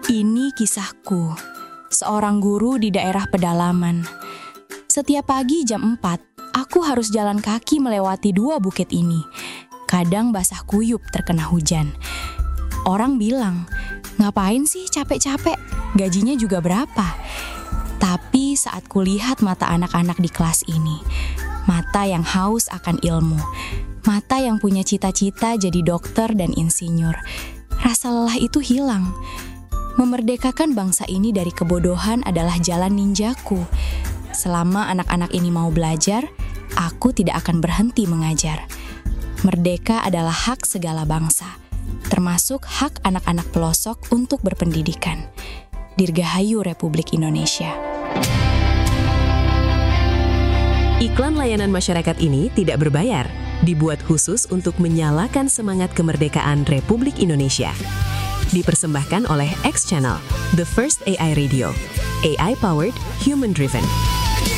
Ini kisahku, seorang guru di daerah pedalaman. Setiap pagi jam 4, aku harus jalan kaki melewati 2 bukit ini. Kadang basah kuyup terkena hujan. Orang bilang, ngapain sih capek-capek? Gajinya juga berapa? Tapi saat kulihat mata anak-anak di kelas ini, mata yang haus akan ilmu, mata yang punya cita-cita jadi dokter dan insinyur, rasa lelah itu hilang. Memerdekakan bangsa ini dari kebodohan adalah jalan ninjaku. Selama anak-anak ini mau belajar, aku tidak akan berhenti mengajar. Merdeka adalah hak segala bangsa, termasuk hak anak-anak pelosok untuk berpendidikan. Dirgahayu Republik Indonesia. Iklan layanan masyarakat ini tidak berbayar, dibuat khusus untuk menyalakan semangat kemerdekaan Republik Indonesia. Dipersembahkan oleh X Channel, The First AI Radio, AI-powered, human-driven.